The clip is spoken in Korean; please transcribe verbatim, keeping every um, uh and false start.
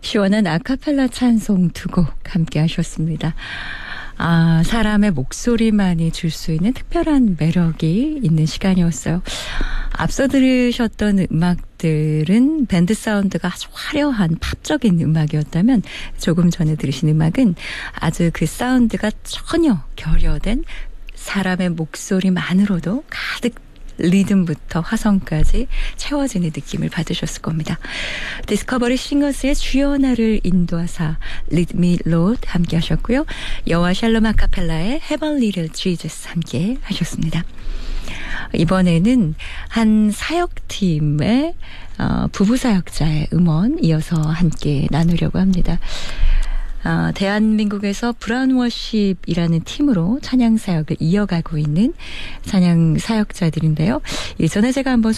시원한 아카펠라 찬송 두 곡 함께 하셨습니다. 아, 사람의 목소리만이 줄 수 있는 특별한 매력이 있는 시간이었어요. 앞서 들으셨던 음악들은 밴드 사운드가 아주 화려한 팝적인 음악이었다면 조금 전에 들으신 음악은 아주 그 사운드가 전혀 결여된 사람의 목소리만으로도 가득 리듬부터 화성까지 채워지는 느낌을 받으셨을 겁니다. 디스커버리 싱어스의 주여 나를 인도하사 Lead Me Lord 함께 하셨고요. 여호와 샬롬 아카펠라의 Heaven Little Jesus 함께 하셨습니다. 이번에는 한 사역팀의 어, 부부 사역자의 음원 이어서 함께 나누려고 합니다. 어, 대한민국에서 브라운 워십이라는 팀으로 찬양 사역을 이어가고 있는 찬양 사역자들인데요. 예전에 제가 한번